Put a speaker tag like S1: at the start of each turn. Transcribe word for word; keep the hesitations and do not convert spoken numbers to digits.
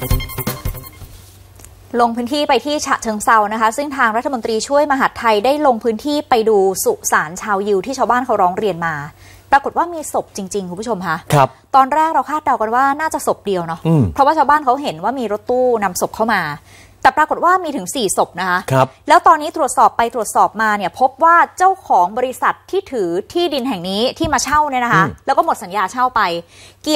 S1: ลงพื้นที่ไปที่ฉะเชิงเทรานะคะซึ่งทางรัฐมนตรีช่วยมหาดไทยได้ลงพื้นที่ไปดูสุสานชาวยิวที่ชาวบ้านเขาร้องเรียนมาปรากฏว่ามีศพจริงๆคุณผู้ชมคะครับตอนแรกเราคาดเดากันว่าน่าจะศพเดียวเนาะเพราะว่าชาวบ้านเขาเห็นว่ามีรถตู้นำศพเข้ามาแต่ปรากฏว่ามีถึงสี่ศพนะคะครับแล้วตอนนี้ตรวจสอบไปตรวจสอบมาเนี่ยพบว่าเจ้าของบริษัทที่ถือที่ดินแห่งนี้ที่มาเช่าเนี่ยนะคะแล้วก็หมดสัญญาเช่าไป